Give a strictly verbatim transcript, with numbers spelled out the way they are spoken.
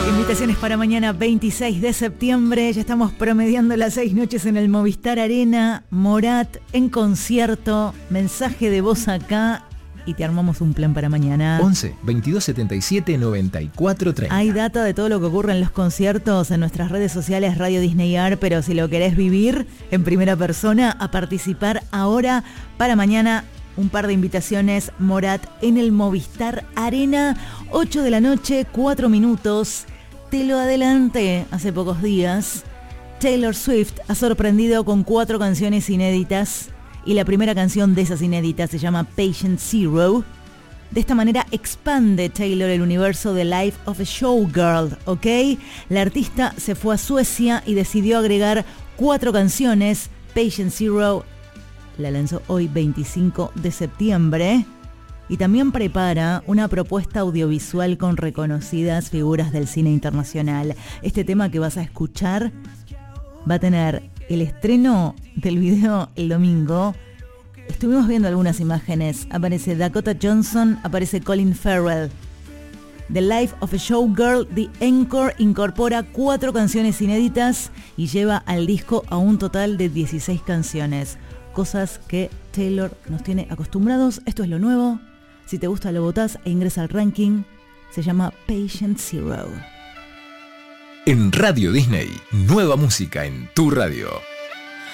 Invitaciones para mañana veintiséis de septiembre. Ya estamos promediando las seis noches en el Movistar Arena. Morat en concierto. Mensaje de voz acá y te armamos un plan para mañana. once, veintidós setenta y siete, noventa y cuatro treinta. Hay data de todo lo que ocurre en los conciertos en nuestras redes sociales Radio Disney Ar, pero si lo querés vivir en primera persona, a participar ahora para mañana. Un par de invitaciones, Morat en el Movistar Arena, ocho de la noche, cuatro minutos. Te lo adelanté hace pocos días. Taylor Swift ha sorprendido con cuatro canciones inéditas y la primera canción de esas inéditas se llama Patient Zero. De esta manera expande Taylor el universo de Life of a Showgirl, ¿ok? La artista se fue a Suecia y decidió agregar cuatro canciones. Patient Zero la lanzó hoy veinticinco de septiembre y también prepara una propuesta audiovisual con reconocidas figuras del cine internacional. Este tema que vas a escuchar va a tener el estreno del video el domingo. Estuvimos viendo algunas imágenes. Aparece Dakota Johnson, aparece Colin Farrell. The Life of a Showgirl, The Encore, incorpora cuatro canciones inéditas y lleva al disco a un total de dieciséis canciones. Cosas que Taylor nos tiene acostumbrados. Esto es lo nuevo. Si te gusta lo votás e ingresa al ranking. Se llama Patient Zero. En Radio Disney, nueva música en tu radio.